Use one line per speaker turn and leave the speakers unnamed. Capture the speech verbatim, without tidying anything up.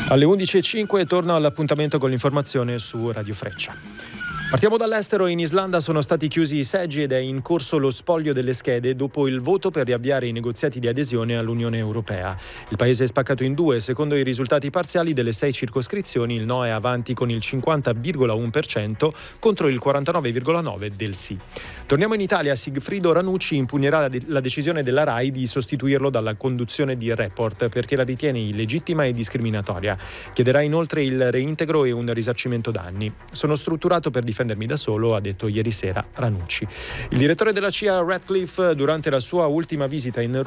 Alle undici e cinque torno all'appuntamento con l'informazione su Radio Freccia. Partiamo dall'estero. In Islanda sono stati chiusi i seggi ed è in corso lo spoglio delle schede dopo il voto per riavviare i negoziati di adesione all'Unione Europea. Il paese è spaccato in due. Secondo i risultati parziali delle sei circoscrizioni, il no è avanti con il cinquanta virgola uno per cento contro il quarantanove virgola nove per cento del sì. Torniamo in Italia. Sigfrido Ranucci impugnerà la, de- la decisione della RAI di sostituirlo dalla conduzione di Report perché la ritiene illegittima e discriminatoria. Chiederà inoltre il reintegro e un risarcimento danni. Sono strutturato per difendermi da solo, ha detto ieri sera Ranucci. Il direttore della C I A Radcliffe, durante la sua ultima visita in